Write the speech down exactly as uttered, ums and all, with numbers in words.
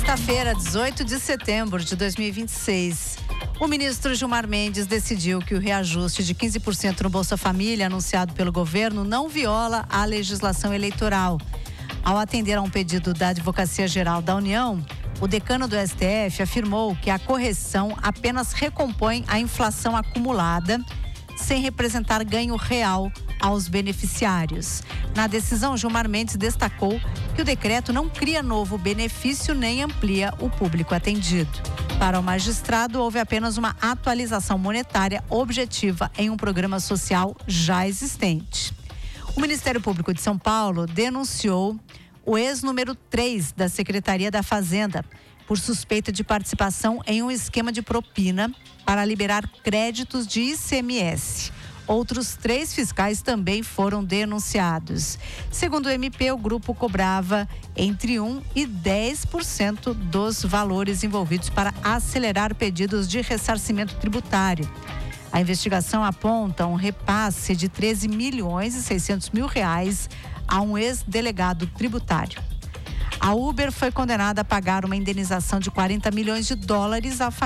Quinta-feira, dezoito de setembro de dois mil e vinte e seis. O ministro Gilmar Mendes decidiu que o reajuste de quinze por cento no Bolsa Família anunciado pelo governo não viola a legislação eleitoral. Ao atender a um pedido da Advocacia Geral da União, o decano do S T F afirmou que a correção apenas recompõe a inflação acumulada, sem representar ganho real aos beneficiários. Na decisão, Gilmar Mendes destacou que o decreto não cria novo benefício nem amplia o público atendido. Para o magistrado, houve apenas uma atualização monetária objetiva em um programa social já existente. O Ministério Público de São Paulo denunciou o ex-número três da Secretaria da Fazenda por suspeita de participação em um esquema de propina para liberar créditos de I C M S. Outros três fiscais também foram denunciados. Segundo o M P, o grupo cobrava entre um e dez por cento dos valores envolvidos para acelerar pedidos de ressarcimento tributário. A investigação aponta um repasse de treze milhões e seiscentos mil reais a um ex-delegado tributário. A Uber foi condenada a pagar uma indenização de quarenta milhões de dólares à família